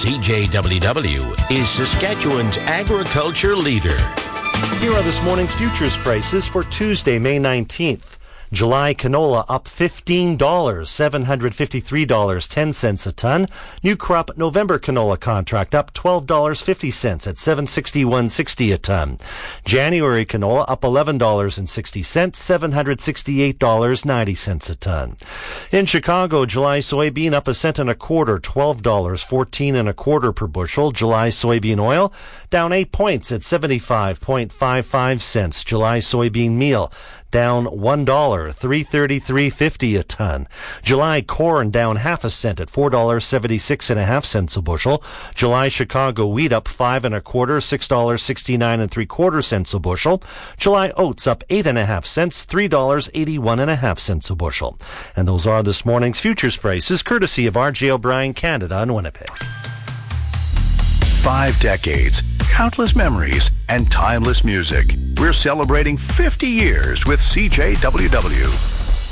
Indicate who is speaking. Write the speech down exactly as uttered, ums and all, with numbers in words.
Speaker 1: C J W W is Saskatchewan's agriculture leader.
Speaker 2: Here are this morning's futures prices for Tuesday, May nineteenth. July canola up fifteen dollars, seven hundred fifty-three dollars and ten cents a ton. New crop November canola contract up twelve dollars and fifty cents at seven sixty-one sixty a ton. January canola up eleven dollars and sixty cents, seven hundred sixty-eight dollars and ninety cents a ton. In Chicago, July soybean up a cent and a quarter, twelve dollars and fourteen and a quarter per bushel. July soybean oil down eight points at seventy-five point five five cents. July soybean meal down one dollar, three thirty-three fifty a ton. July corn down half a cent at four dollars seventy-six and a half cents a bushel. July Chicago wheat up five and a quarter, six dollars sixty-nine and three quarter cents a bushel. July oats up eight and a half cents, three dollars eighty-one and a half cents a bushel. And those are this morning's futures prices, courtesy of R J O'Brien Canada in Winnipeg.
Speaker 3: Five decades, countless memories, and timeless music. We're celebrating fifty years with C J W W.